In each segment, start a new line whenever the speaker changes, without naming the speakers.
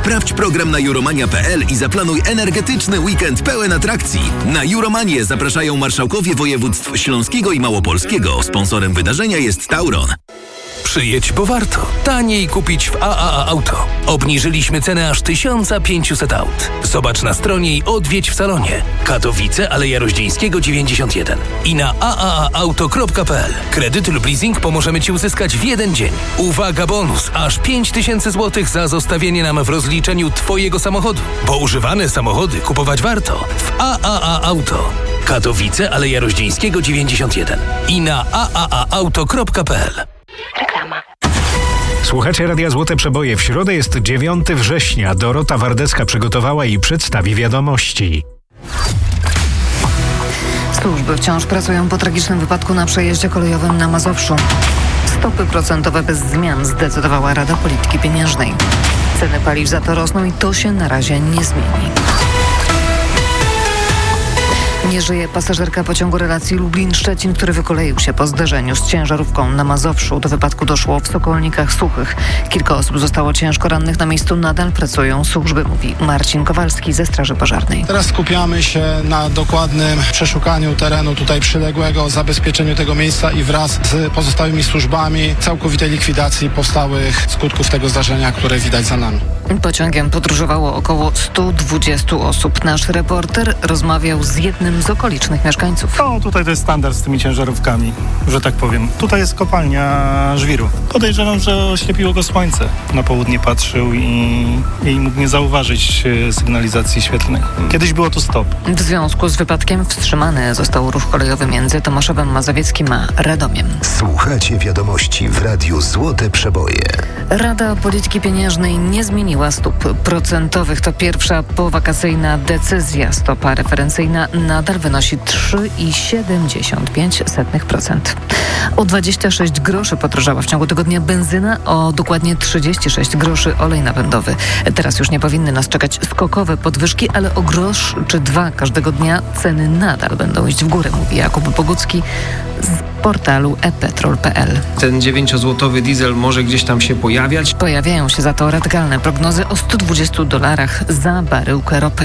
Sprawdź program na euromania.pl i zaplanuj energetyczny weekend pełen atrakcji. Na Euromanię zapraszają marszałkowie województw śląskiego i małopolskiego. Sponsorem wydarzenia jest Tauron.
Przyjedź, bo warto. Taniej kupić w AAA Auto. Obniżyliśmy cenę aż 1500 aut. Zobacz na stronie i odwiedź w salonie. Katowice, Aleja Roździńskiego 91. I na aaauto.pl. Kredyt lub leasing pomożemy Ci uzyskać w jeden dzień. Uwaga, bonus! Aż 5000 zł za zostawienie nam w rozliczeniu Twojego samochodu. Bo używane samochody kupować warto w AAA Auto. Katowice, Aleja Roździńskiego 91. I na aaauto.pl.
Reklama.
Słuchacie Radia Złote Przeboje. W środę jest 9 września. Dorota Wardecka przygotowała i przedstawi wiadomości.
Służby wciąż pracują po tragicznym wypadku na przejeździe kolejowym na Mazowszu. Stopy procentowe bez zmian zdecydowała Rada Polityki Pieniężnej. Ceny paliw za to rosną i to się na razie nie zmieni. Nie żyje pasażerka pociągu relacji Lublin-Szczecin, który wykoleił się po zderzeniu z ciężarówką na Mazowszu. Do wypadku doszło w Sokolnikach Suchych. Kilka osób zostało ciężko rannych. Na miejscu nadal pracują służby, mówi Marcin Kowalski ze Straży Pożarnej.
Teraz skupiamy się na dokładnym przeszukaniu terenu tutaj przyległego, zabezpieczeniu tego miejsca i wraz z pozostałymi służbami całkowitej likwidacji powstałych skutków tego zdarzenia, które widać za nami.
Pociągiem podróżowało około 120 osób. Nasz reporter rozmawiał z jednym z okolicznych mieszkańców.
No, tutaj to jest standard z tymi ciężarówkami, że tak powiem. Tutaj jest kopalnia żwiru. Podejrzewam, że oślepiło go słońce. Na południe patrzył i mógł nie zauważyć sygnalizacji świetlnej. Kiedyś było tu stop.
W związku z wypadkiem wstrzymany został ruch kolejowy między Tomaszowem Mazowieckim a Radomiem.
Słuchacie wiadomości w Radiu Złote Przeboje.
Rada Polityki Pieniężnej nie zmieniła stóp procentowych. To pierwsza powakacyjna decyzja. Stopa referencyjna nadal wynosi 3,75%. O 26 groszy podrożała w ciągu tygodnia benzyna, o dokładnie 36 groszy olej napędowy. Teraz już nie powinny nas czekać skokowe podwyżki, ale o grosz czy dwa każdego dnia ceny nadal będą iść w górę, mówi Jakub Bogucki z portalu ePetrol.pl.
Ten 9-złotowy diesel może gdzieś tam się pojawiać.
Pojawiają się za to radykalne prognozy o $120 za baryłkę ropy.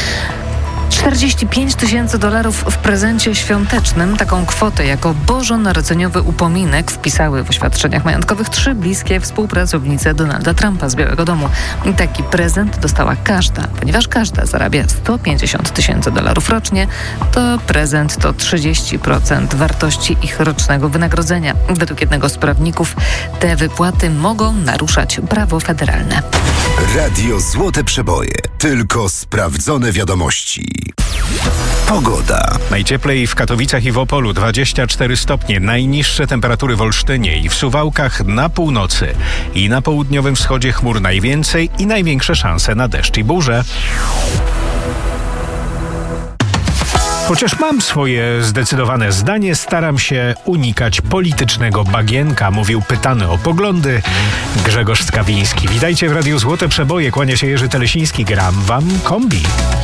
$45 000 w prezencie świątecznym. Taką kwotę jako bożonarodzeniowy upominek wpisały w oświadczeniach majątkowych 3 bliskie współpracownice Donalda Trumpa z Białego Domu. I taki prezent dostała każda, ponieważ każda zarabia $150 000 rocznie. To prezent to 30% wartości ich rocznego wynagrodzenia. Według jednego z prawników te wypłaty mogą naruszać prawo federalne.
Radio Złote Przeboje. Tylko sprawdzone wiadomości. Pogoda.
Najcieplej w Katowicach i w Opolu 24 stopnie. Najniższe temperatury w Olsztynie i w Suwałkach na północy. I na południowym wschodzie chmur najwięcej i największe szanse na deszcz i burze. Chociaż mam swoje zdecydowane zdanie, staram się unikać politycznego bagienka, mówił pytany o poglądy Grzegorz Skawiński. Witajcie w Radiu Złote Przeboje, kłania się Jerzy Telesiński, gram wam kombi.